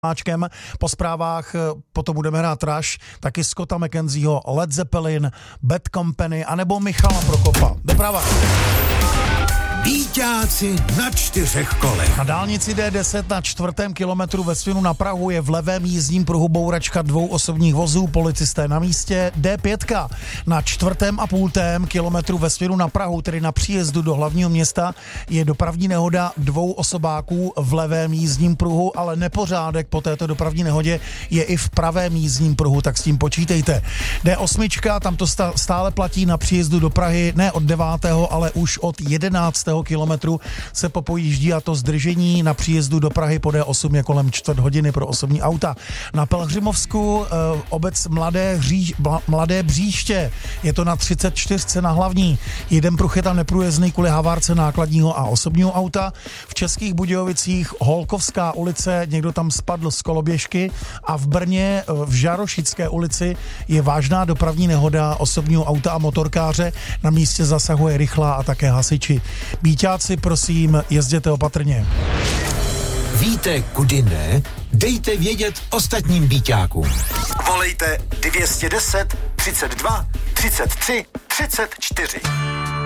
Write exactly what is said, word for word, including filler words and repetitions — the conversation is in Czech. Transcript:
Máčkem. Po zprávách potom budeme hrát Rush, taky Scotta McKenzieho, Led Zeppelin, Bad Company anebo Michala Prokopa. Doprava. Víťáci na čtyřech kolech. Na dálnici D deset na čtvrtém kilometru ve směru na Prahu je v levém jízdním pruhu bouračka dvou osobních vozů, policisté na místě. D pět na čtvrtém a půltém kilometru ve směru na Prahu, tedy na příjezdu do hlavního města, je dopravní nehoda dvou osobáků v levém jízdním pruhu, ale nepořádek po této dopravní nehodě je i v pravém jízdním pruhu, tak s tím počítejte. D osm, tam to stále platí na příjezdu do Prahy, ne od devátého, ale už od jedenáctého kilometru se popojíždí, a to zdržení na příjezdu do Prahy po D osm je kolem čtvrt hodiny pro osobní auta. Na Pelhřimovsku e, obec Mladé, hříž, Mladé Bříště, je to na třicet čtyřce na hlavní. Jeden pruh je tam neprůjezdný kvůli havárce nákladního a osobního auta. V Českých Budějovicích Holkovská ulice, někdo tam spadl z koloběžky, a v Brně v Žarošické ulici je vážná dopravní nehoda osobního auta a motorkáře. Na místě zasahuje rychlá a také hasiči. Víťáci, prosím, jezděte opatrně. Víte, kudy ne? Dejte vědět ostatním víťákům. Volejte dvě stě deset, třicet dva, třicet tři, třicet čtyři.